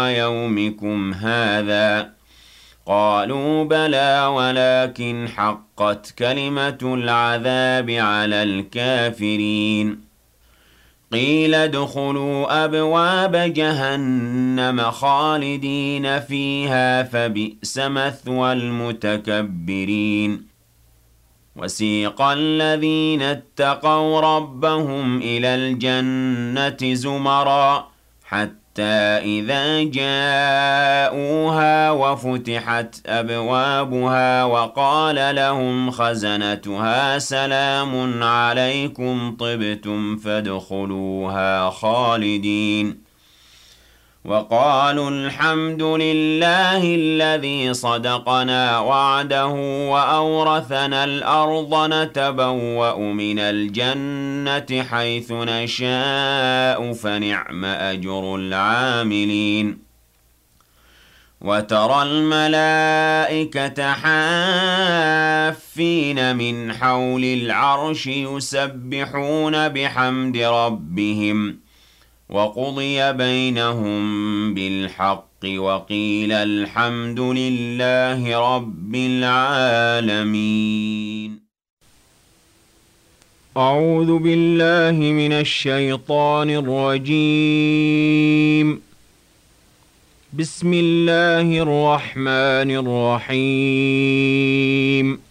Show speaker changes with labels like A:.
A: يومكم هذا قالوا بلى ولكن حقت كلمة العذاب على الكافرين قيل ادخلوا أبواب جهنم خالدين فيها فبئس مثوى المتكبرين وسيق الذين اتقوا ربهم إلى الجنة زمرًا حتى إذا جاءوها وفتحت أبوابها وقال لهم خزنتها سلام عليكم طبتم فادخلوها خالدين وقالوا الحمد لله الذي صدقنا وعده وأورثنا الأرض نتبوأ من الجنة حيث نشاء فنعم أجر العاملين وترى الملائكة حافين من حول العرش يسبحون بحمد ربهم وقضي بينهم بالحق وقيل الحمد لله رب العالمين. أعوذ بالله من الشيطان الرجيم. بسم الله الرحمن الرحيم.